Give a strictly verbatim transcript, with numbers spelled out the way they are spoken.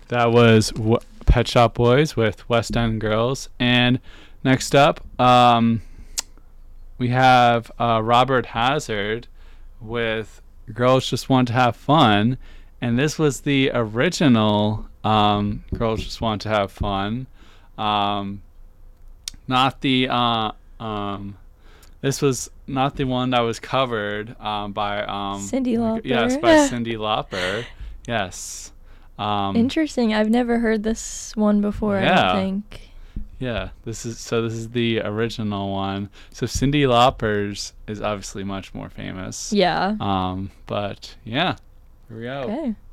That was w- Pet Shop Boys with West End Girls. And next up, um, we have uh, Robert Hazard with Girls Just Want to Have Fun. And this was the original um, Girls Just Want to Have Fun. Um, not the. Uh, um, this was not the one that was covered um, by. Um, Cyndi Lauper. Yes, by Cyndi Lauper. Yes. Um, Interesting. I've never heard this one before, yeah. I don't think. Yeah, this is so. This is the original one. So Cyndi Lauper's is obviously much more famous. Yeah. Um, but yeah, here we go. Okay.